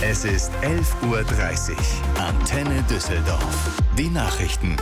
Es ist 11:30 Uhr. Antenne Düsseldorf. Die Nachrichten.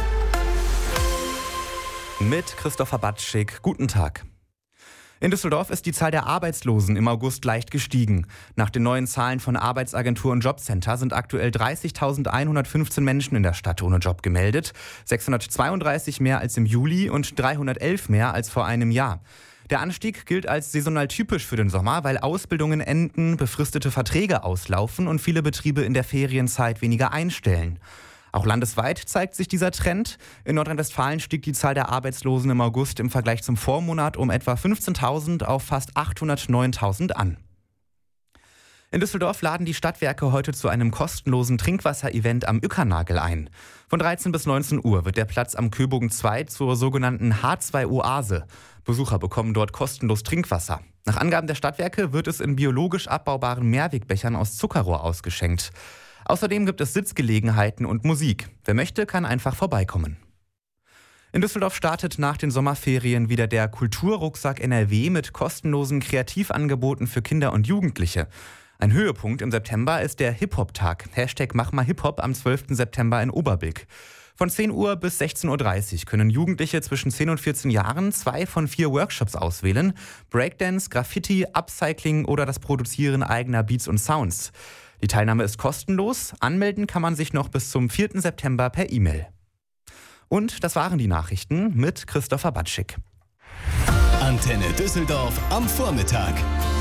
Mit Christopher Batschik. Guten Tag. In Düsseldorf ist die Zahl der Arbeitslosen im August leicht gestiegen. Nach den neuen Zahlen von Arbeitsagentur und Jobcenter sind aktuell 30.115 Menschen in der Stadt ohne Job gemeldet. 632 mehr als im Juli und 311 mehr als vor einem Jahr. Der Anstieg gilt als saisonal typisch für den Sommer, weil Ausbildungen enden, befristete Verträge auslaufen und viele Betriebe in der Ferienzeit weniger einstellen. Auch landesweit zeigt sich dieser Trend. In Nordrhein-Westfalen stieg die Zahl der Arbeitslosen im August im Vergleich zum Vormonat um etwa 15.000 auf fast 809.000 an. In Düsseldorf laden die Stadtwerke heute zu einem kostenlosen Trinkwasser-Event am Uckernagel ein. Von 13 bis 19 Uhr wird der Platz am Köbogen 2 zur sogenannten H2-Oase. Besucher bekommen dort kostenlos Trinkwasser. Nach Angaben der Stadtwerke wird es in biologisch abbaubaren Mehrwegbechern aus Zuckerrohr ausgeschenkt. Außerdem gibt es Sitzgelegenheiten und Musik. Wer möchte, kann einfach vorbeikommen. In Düsseldorf startet nach den Sommerferien wieder der Kulturrucksack NRW mit kostenlosen Kreativangeboten für Kinder und Jugendliche. Ein Höhepunkt im September ist der Hip-Hop-Tag. #MachmalHipHop am 12. September in Oberbilk. Von 10 Uhr bis 16.30 Uhr können Jugendliche zwischen 10 und 14 Jahren 2 von 4 Workshops auswählen. Breakdance, Graffiti, Upcycling oder das Produzieren eigener Beats und Sounds. Die Teilnahme ist kostenlos. Anmelden kann man sich noch bis zum 4. September per E-Mail. Und das waren die Nachrichten mit Christopher Batschik. Antenne Düsseldorf am Vormittag.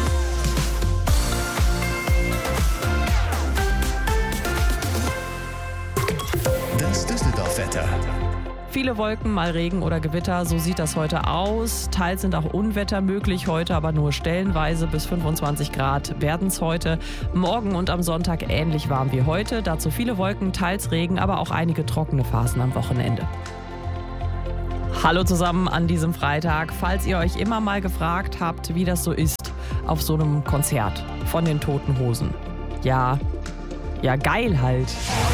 Das Düsseldorf-Wetter. Viele Wolken, mal Regen oder Gewitter, so sieht das heute aus. Teils sind auch Unwetter möglich heute, aber nur stellenweise. Bis 25 Grad werden es heute. Morgen und am Sonntag ähnlich warm wie heute. Dazu viele Wolken, teils Regen, aber auch einige trockene Phasen am Wochenende. Hallo zusammen an diesem Freitag. Falls ihr euch immer mal gefragt habt, wie das so ist auf so einem Konzert von den Toten Hosen. Ja, geil halt.